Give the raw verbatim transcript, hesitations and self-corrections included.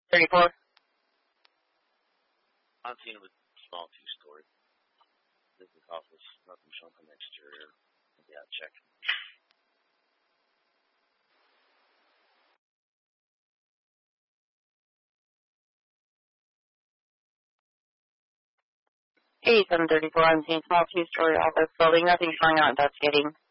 thirty-four. I'm seeing a small two-story. Business office, nothing showing from the exterior. Yeah, check. eighty-seven thirty-four, I'm seeing small two-story office building, nothing showing out investigating.